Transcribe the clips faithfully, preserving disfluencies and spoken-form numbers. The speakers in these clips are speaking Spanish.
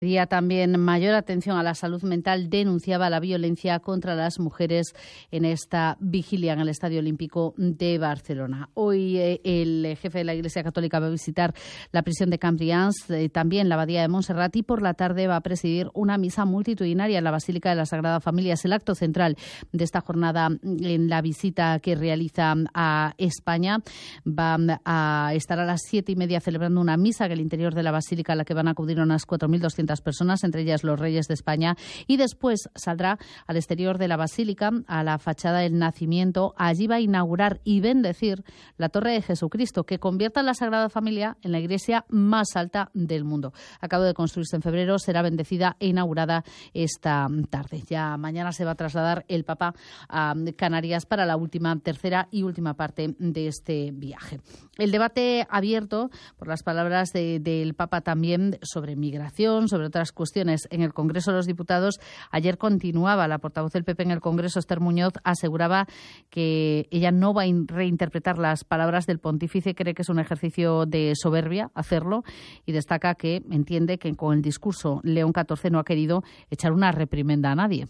Pedía también mayor atención a la salud mental, denunciaba la violencia contra las mujeres en esta vigilia en el Estadio Olímpico de Barcelona. Hoy eh, el jefe de la Iglesia Católica va a visitar la prisión de Cambrians, eh, también la Abadía de Montserrat, y por la tarde va a presidir una misa multitudinaria en la Basílica de la Sagrada Familia. Es el acto central de esta jornada en la visita que realiza a España. Va a estar a las siete y media celebrando una misa en el interior de la Basílica a la que van a acudir unas cuatro mil doscientas personas, entre ellas los reyes de España, y después saldrá al exterior de la Basílica, a la fachada del Nacimiento. Allí va a inaugurar y bendecir la Torre de Jesucristo, que convierta la Sagrada Familia en la iglesia más alta del mundo. Acaba de construirse en febrero, será bendecida e inaugurada esta tarde. Ya mañana se va a trasladar el Papa a Canarias para la última, tercera y última parte de este viaje. El debate abierto, por las palabras de, del Papa también, sobre migración, sobre otras cuestiones en el Congreso de los Diputados, ayer continuaba. La portavoz del P P en el Congreso, Esther Muñoz, aseguraba que ella no va a reinterpretar las palabras del pontífice, cree que es un ejercicio de soberbia hacerlo, y destaca que entiende que con el discurso León catorce no ha querido echar una reprimenda a nadie.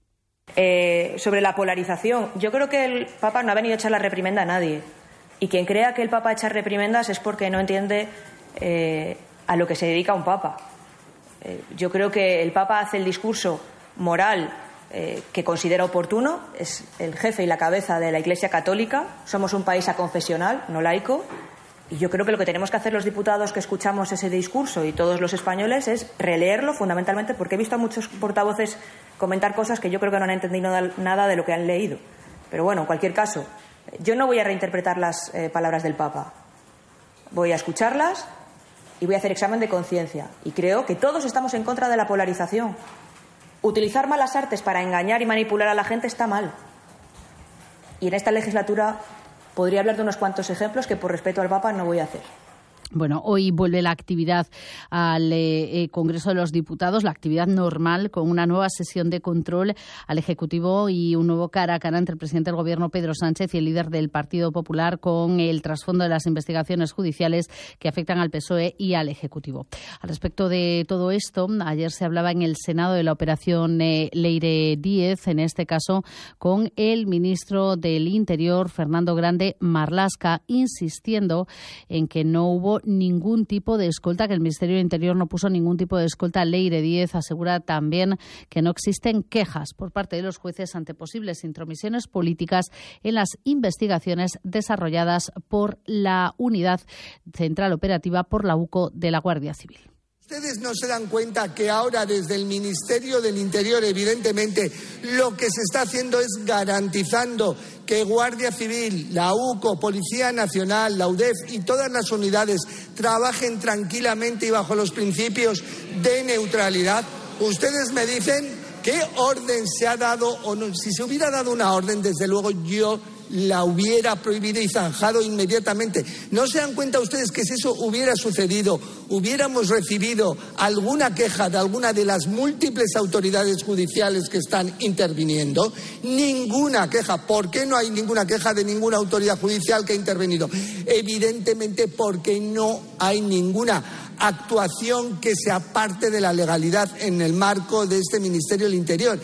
Eh, sobre la polarización, yo creo que el Papa no ha venido a echar la reprimenda a nadie, y quien crea que el Papa echa reprimendas es porque no entiende eh, a lo que se dedica un Papa. Yo creo que el Papa hace el discurso moral eh, que considera oportuno, es el jefe y la cabeza de la Iglesia Católica, somos un país aconfesional, no laico, y yo creo que lo que tenemos que hacer los diputados que escuchamos ese discurso y todos los españoles es releerlo, fundamentalmente porque he visto a muchos portavoces comentar cosas que yo creo que no han entendido nada de lo que han leído. Pero bueno, en cualquier caso, yo no voy a reinterpretar las eh, palabras del Papa, voy a escucharlas y voy a hacer examen de conciencia. Y creo que todos estamos en contra de la polarización. Utilizar malas artes para engañar y manipular a la gente está mal. Y en esta legislatura podría hablar de unos cuantos ejemplos que por respeto al Papa no voy a hacer. Bueno, hoy vuelve la actividad al eh, Congreso de los Diputados, la actividad normal, con una nueva sesión de control al Ejecutivo y un nuevo cara a cara entre el presidente del Gobierno, Pedro Sánchez, y el líder del Partido Popular, con el trasfondo de las investigaciones judiciales que afectan al P S O E y al Ejecutivo. Al respecto de todo esto, ayer se hablaba en el Senado de la operación eh, Leire Díez, en este caso con el ministro del Interior, Fernando Grande Marlaska, insistiendo en que no hubo ningún tipo de escolta, que el Ministerio del Interior no puso ningún tipo de escolta a Leire Díez. Asegura también que no existen quejas por parte de los jueces ante posibles intromisiones políticas en las investigaciones desarrolladas por la Unidad Central Operativa, por la U C O de la Guardia Civil. ¿Ustedes no se dan cuenta que ahora desde el Ministerio del Interior, evidentemente, lo que se está haciendo es garantizando que Guardia Civil, la U C O, Policía Nacional, la U D E F y todas las unidades trabajen tranquilamente y bajo los principios de neutralidad? Ustedes me dicen qué orden se ha dado, o no. Si se hubiera dado una orden, desde luego yo la hubiera prohibido y zanjado inmediatamente. ¿No se dan cuenta ustedes que si eso hubiera sucedido, hubiéramos recibido alguna queja de alguna de las múltiples autoridades judiciales que están interviniendo? Ninguna queja. ¿Por qué no hay ninguna queja de ninguna autoridad judicial que ha intervenido? Evidentemente porque no hay ninguna actuación que sea parte de la legalidad en el marco de este Ministerio del Interior.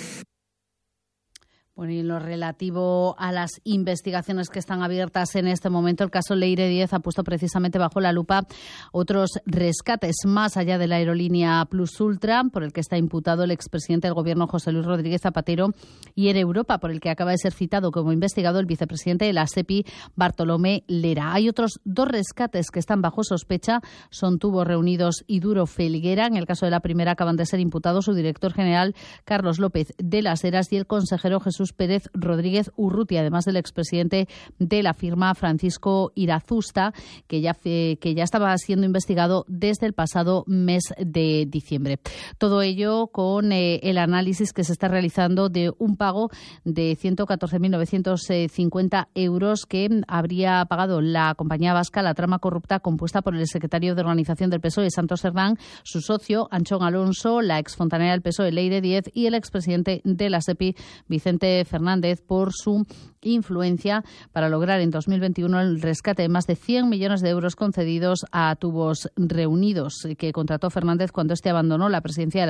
Bueno, y en lo relativo a las investigaciones que están abiertas en este momento, el caso Leire Díez ha puesto precisamente bajo la lupa otros rescates más allá de la aerolínea Plus Ultra, por el que está imputado el expresidente del Gobierno, José Luis Rodríguez Zapatero, y Air Europa, por el que acaba de ser citado como investigado el vicepresidente de la SEPI, Bartolomé Lera. Hay otros dos rescates que están bajo sospecha, son Tubos Reunidos y Duro Felguera. En el caso de la primera acaban de ser imputados su director general, Carlos López de las Heras, y el consejero Jesús Pérez Rodríguez Urrutia, además del expresidente de la firma, Francisco Irazusta, que ya, que ya estaba siendo investigado desde el pasado mes de diciembre. Todo ello con eh, el análisis que se está realizando de un pago de ciento catorce mil novecientos cincuenta euros que habría pagado la compañía vasca, la trama corrupta compuesta por el secretario de organización del P S O E, Santos Cerdán, su socio, Anchón Alonso, la exfontanera del P S O E, Leire Díez, y el expresidente de la SEPI, Vicente presidente Fernández por su influencia para lograr en dos mil veintiuno el rescate de más de cien millones de euros concedidos a Tubos Reunidos, que contrató Fernández cuando este abandonó la presidencia de